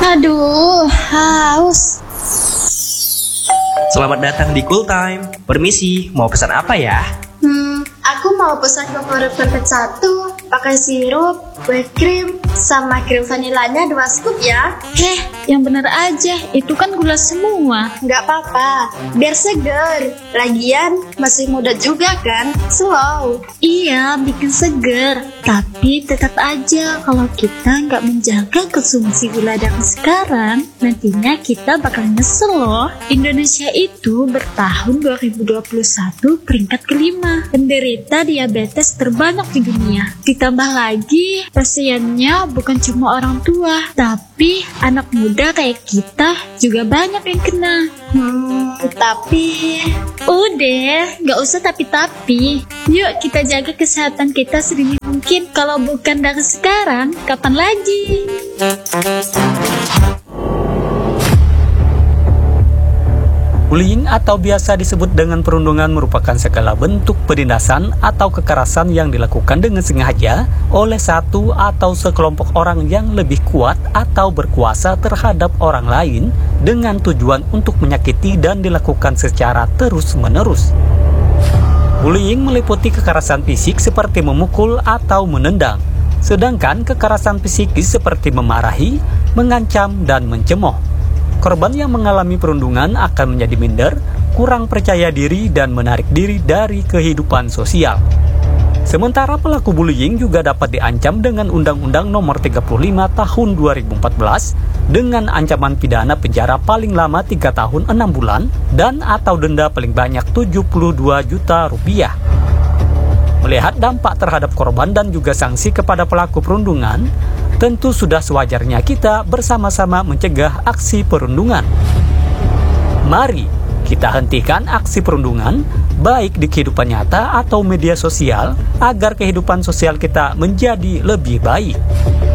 Aduh, haus. Selamat datang di Cool Time. Permisi, mau pesan apa ya? Aku mau pesan favorit pepet 1, pakai sirup, kue krim, sama krim vanilanya 2 scoop ya. Yang bener aja, itu kan gula semua. Nggak apa-apa, biar seger. Lagian masih muda juga kan, slow. Iya, bikin seger. Tapi tetap aja kalau kita nggak menjaga konsumsi gula dari sekarang, nantinya kita bakal nyesel loh. Indonesia itu bertahun 2021 peringkat kelima penderita diabetes terbanyak di dunia. Ditambah lagi, pasiennya bukan cuma orang tua, tapi anak muda kayak kita juga banyak yang kena. Tapi Udah, nggak usah tapi-tapi. Yuk kita jaga kesehatan kita sedini mungkin. Kalau bukan dari sekarang, kapan lagi? Bullying atau biasa disebut dengan perundungan merupakan segala bentuk penindasan atau kekerasan yang dilakukan dengan sengaja oleh satu atau sekelompok orang yang lebih kuat atau berkuasa terhadap orang lain dengan tujuan untuk menyakiti dan dilakukan secara terus-menerus. Bullying meliputi kekerasan fisik seperti memukul atau menendang, sedangkan kekerasan psikis seperti memarahi, mengancam, dan mencemooh. Korban yang mengalami perundungan akan menjadi minder, kurang percaya diri, dan menarik diri dari kehidupan sosial. Sementara pelaku bullying juga dapat diancam dengan Undang-Undang Nomor 35 Tahun 2014 dengan ancaman pidana penjara paling lama 3 tahun 6 bulan dan atau denda paling banyak 72 juta rupiah. Melihat dampak terhadap korban dan juga sanksi kepada pelaku perundungan, tentu sudah sewajarnya kita bersama-sama mencegah aksi perundungan. Mari kita hentikan aksi perundungan, baik di kehidupan nyata atau media sosial, agar kehidupan sosial kita menjadi lebih baik.